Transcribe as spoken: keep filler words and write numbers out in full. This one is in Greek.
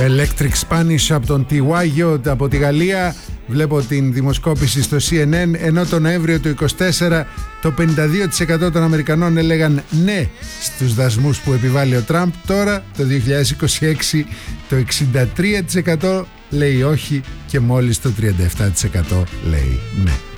Electric Spanish από τον τι γουάι Yacht από τη Γαλλία. Βλέπω την δημοσκόπηση στο σι εν εν. Ενώ το Νοέμβριο του είκοσι τέσσερα το πενήντα δύο τοις εκατό των Αμερικανών έλεγαν ναι στους δασμούς που επιβάλλει ο Τραμπ. Τώρα το δύο χιλιάδες είκοσι έξι το εξήντα τρία τοις εκατό λέει όχι και μόλις το τριάντα επτά τοις εκατό λέει ναι.